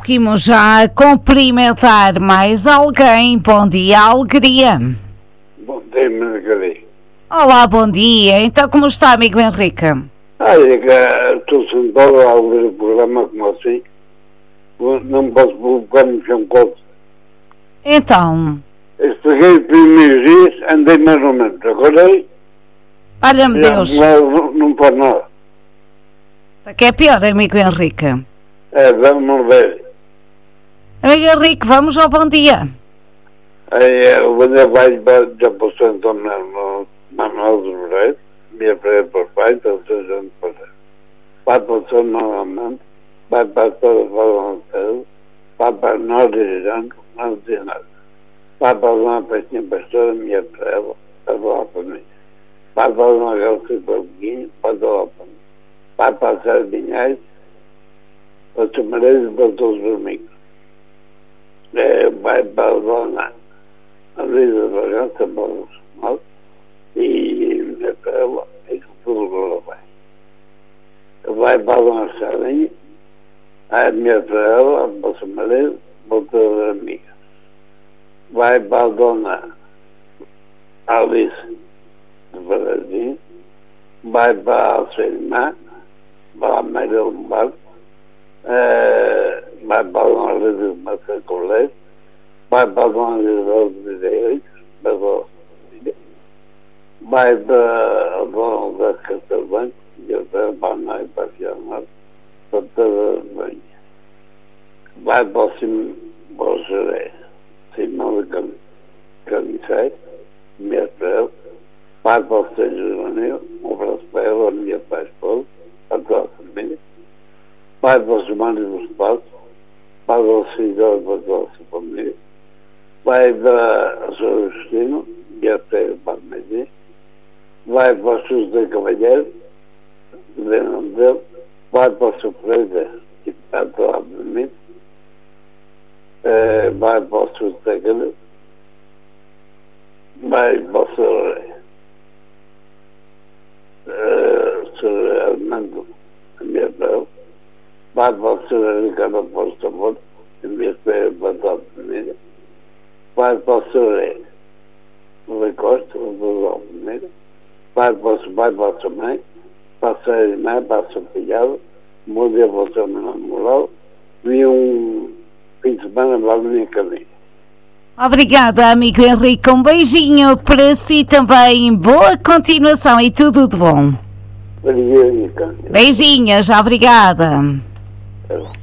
conseguimos já cumprimentar mais alguém. Bom dia, Alegria. Bom dia, Margarida. Olá, bom dia. Então, como está, amigo Henrique? Estou sentado a ouvir o programa como assim. Não posso colocar no chão copo. Então, Estraguei os primeiros dias, andei mais ou menos. Agora olha-me Deus. Não pode nada. Isso aqui é pior, amigo Henrique. Vamos ver. Amigo Henrique, vamos ao bom dia. O Bandeira vai já passou então no Manuel dos Moreiros. Minha freia perfeita, ou seja, vai passar novamente. Vai para toda a Valonceiro. Vai para nós dirigindo, não diz nada. Vai para uma pesquinha pastora, minha freia, para lá para mim. Vai para uma galera para o Guinho, para lá para mim. Vai para a Sardinhais, para os Moreiros e para todos os amigos. Vai para a Dona a Luísa Bragança, para os nossos, e minha freia, e que tudo vai. Vai para a Dona Sardinha, a minha freia, para os Moreiros, para todas as amigas. Vai para a Dona Alice de Brasil, vai para a sua irmã, para a Maria Lombardo, vai para a Dona Lídia de Maçã Colete, vai para a Dona Lídia de Videiros, vai para a Dona da Castelbanco, e eu tenho para a Nai, para a Fiamar, para todas as banhas. Vai para o Simão, para o Jerez, Simão de Camisei, minha estrela, vai para o Sérgio Juvenil, um abraço para ela, a minha pai esposa, a toda a família, vai para os Humanos do Espaço, vai para o Cidade, para toda a sua família, vai para a Sr. Justino, e até para o Medina, vai para o José Cavalheiro, de nome dele, vai para o Surpresa, e para toda a família, vai para o Sr. Técnico, vai para o Sr. Armando, a minha prova, vai para o Sr. Ricardo Apóstolo, a minha espera para toda a família, vai para o Sr. Rui Costa, a família, vai para a sua mãe, para a sua irmã, para a sua filhada, bom dia para o seu namorado, e um fim de semana para a minha caminho. Obrigada, amigo Henrique. Um beijinho para si também. Boa continuação e tudo de bom. Obrigado. Beijinhos, obrigada.